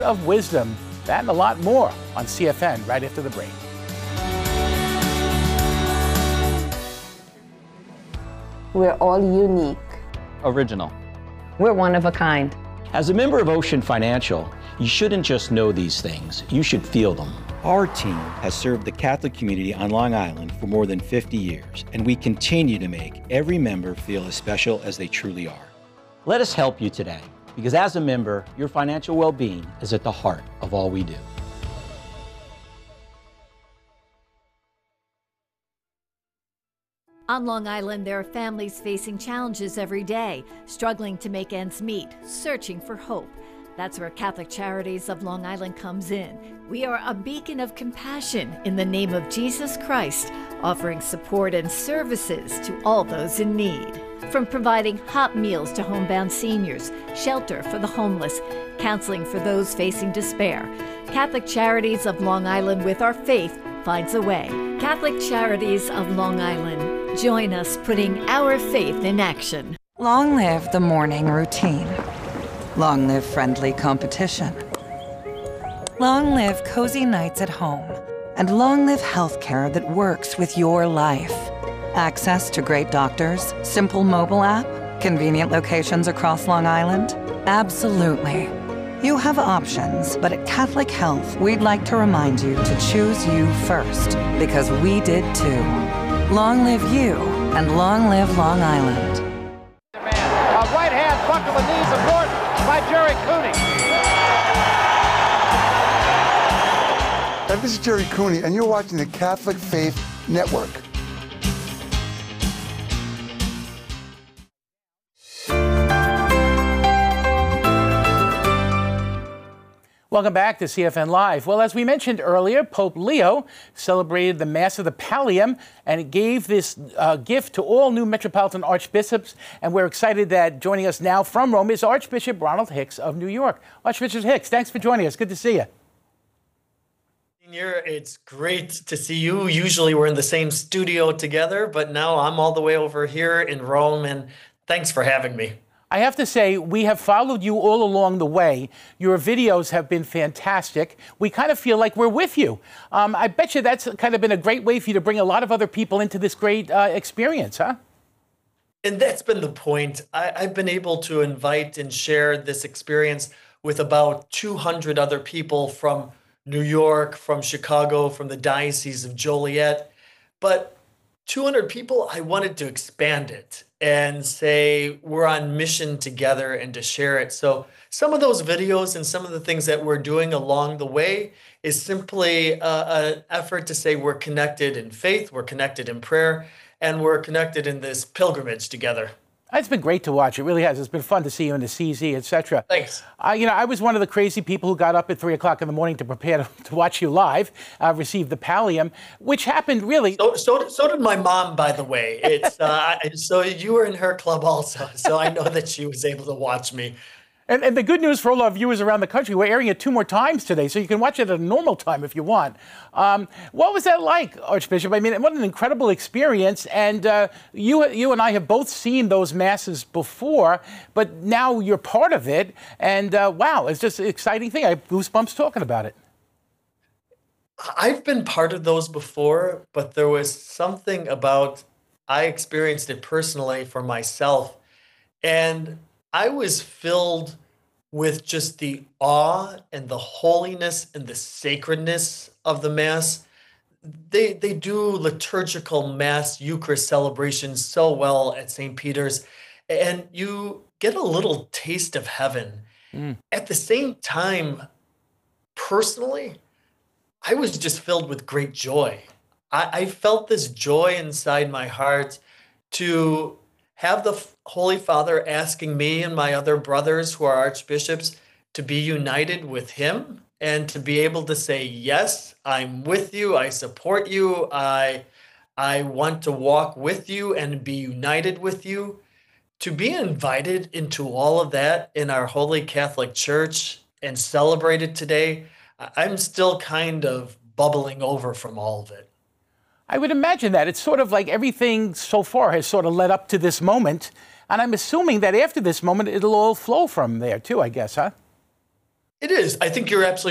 of wisdom. That and a lot more on CFN right after the break. We're all unique. Original. We're one of a kind. As a member of Ocean Financial, you shouldn't just know these things, you should feel them. Our team has served the Catholic community on Long Island for more than 50 years, and we continue to make every member feel as special as they truly are. Let us help you today, because as a member, your financial well-being is at the heart of all we do. On Long Island, there are families facing challenges every day, struggling to make ends meet, searching for hope. That's where Catholic Charities of Long Island comes in. We are a beacon of compassion in the name of Jesus Christ, offering support and services to all those in need. From providing hot meals to homebound seniors, shelter for the homeless, counseling for those facing despair, Catholic Charities of Long Island, with our faith, finds a way. Catholic Charities of Long Island. Join us putting our faith in action. Long live the morning routine. Long live friendly competition. Long live cozy nights at home. And long live healthcare that works with your life. Access to great doctors, simple mobile app, convenient locations across Long Island? Absolutely. You have options, but at Catholic Health, we'd like to remind you to choose you first, because we did too. Long live you, and long live Long Island. A right hand buckle the knees of Norton by Jerry Cooney. This is Jerry Cooney, and you're watching the Catholic Faith Network. Welcome back to CFN Live. Well, as we mentioned earlier, Pope Leo celebrated the Mass of the Pallium, and it gave this gift to all new Metropolitan Archbishops. And we're excited that joining us now from Rome is Archbishop Ronald Hicks of New York. Archbishop Hicks, thanks for joining us. Good to see you. Senior, it's great to see you. Usually we're in the same studio together, but now I'm all the way over here in Rome, and thanks for having me. I have to say, we have followed you all along the way. Your videos have been fantastic. We kind of feel like we're with you. I bet you that's kind of been a great way for you to bring a lot of other people into this great experience, huh? And that's been the point. I've been able to invite and share this experience with about 200 other people from New York, from Chicago, from the Diocese of Joliet. But 200 people, I wanted to expand it and say we're on mission together and to share it. So some of those videos and some of the things that we're doing along the way is simply an effort to say we're connected in faith, we're connected in prayer, and we're connected in this pilgrimage together. It's been great to watch. It really has. It's been fun to see you in the CZ, etc. Thanks. I was one of the crazy people who got up at 3 o'clock in the morning to prepare to watch you live, receive the pallium, which happened really. So did my mom, by the way. It's so you were in her club also. So I know that she was able to watch me. And the good news for all our viewers around the country, we're airing it 2 more times today, so you can watch it at a normal time if you want. What was that like, Archbishop? I mean, what an incredible experience. And you and I have both seen those masses before, but now you're part of it. And wow, it's just an exciting thing. I have goosebumps talking about it. I've been part of those before, but there was something about, I experienced it personally for myself. And I was filled with just the awe and the holiness and the sacredness of the Mass. They do liturgical Mass Eucharist celebrations so well at St. Peter's, and you get a little taste of heaven. At the same time, personally, I was just filled with great joy. I felt this joy inside my heart to have the Holy Father asking me and my other brothers who are archbishops to be united with him and to be able to say, yes, I'm with you, I support you, I want to walk with you and be united with you. To be invited into all of that in our Holy Catholic Church and celebrated today, I'm still kind of bubbling over from all of it. I would imagine that. It's sort of like everything so far has sort of led up to this moment. And I'm assuming that after this moment, it'll all flow from there too, I guess, huh? It is. I think you're absolutely